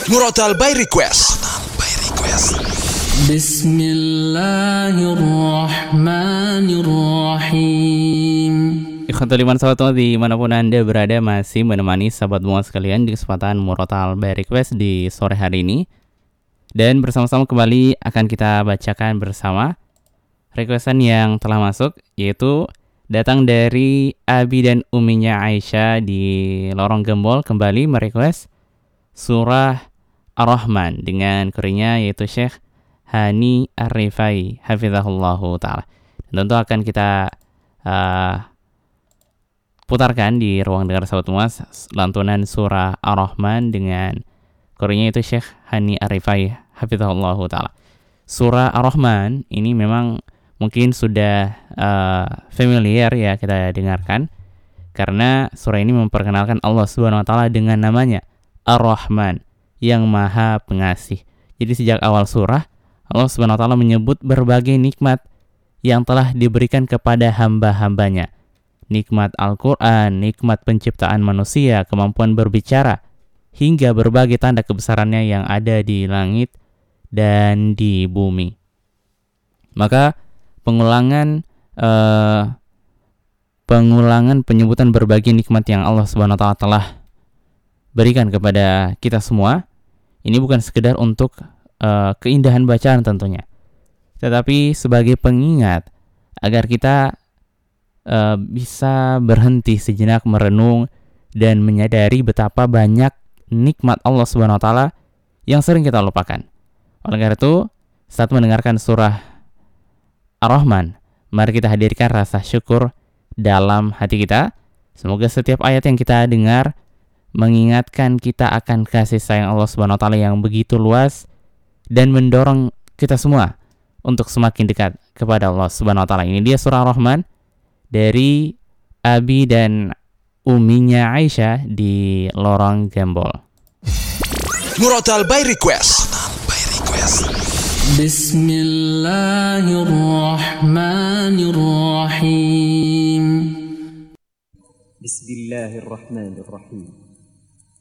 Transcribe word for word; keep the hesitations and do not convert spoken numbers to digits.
Murotal by Request. By Request. Bismillahirrahmanirrahim. Ikhwatul iman sahabat dimanapun Anda berada, masih menemani sahabat semua sekalian di kesempatan Murotal by Request di sore hari ini. Dan bersama-sama kembali akan kita bacakan bersama requestan yang telah masuk, yaitu datang dari Abi dan Uminya Aisyah di Lorong Gembol, kembali merequest surah Ar-Rahman dengan kurinya yaitu Syekh Hani Ar-Rifai hafizahullahu ta'ala. Dan tentu akan kita uh, putarkan di ruang dengar sahabat semua lantunan surah Ar-Rahman dengan kurinya yaitu Syekh Hani Ar-Rifai hafizahullahu ta'ala. Surah Ar-Rahman ini memang mungkin sudah uh, familiar ya kita dengarkan, karena surah ini memperkenalkan Allah Subhanahu wa taala dengan namanya Ar-Rahman, yang Maha Pengasih. Jadi sejak awal surah Allah Subhanahu wa taala menyebut berbagai nikmat yang telah diberikan kepada hamba-hambanya. Nikmat Al-Qur'an, nikmat penciptaan manusia, kemampuan berbicara, hingga berbagai tanda kebesarannya yang ada di langit dan di bumi. Maka pengulangan uh, pengulangan penyebutan berbagai nikmat yang Allah Subhanahu wa taala telah berikan kepada kita semua ini bukan sekedar untuk uh, keindahan bacaan tentunya, tetapi sebagai pengingat agar kita uh, bisa berhenti sejenak merenung dan menyadari betapa banyak nikmat Allah Subhanahu wa taala yang sering kita lupakan. Oleh karena itu, saat mendengarkan surah Ar-Rahman, mari kita hadirkan rasa syukur dalam hati kita. Semoga setiap ayat yang kita dengar mengingatkan kita akan kasih sayang Allah Subhanahu wa taala yang begitu luas dan mendorong kita semua untuk semakin dekat kepada Allah Subhanahu wa taala. Ini dia surah Ar-Rahman dari Abi dan Uminya Aisyah di Lorong Gembol. Murotal by Request. By Request. Bismillahirrahmanirrahim. Bismillahirrahmanirrahim.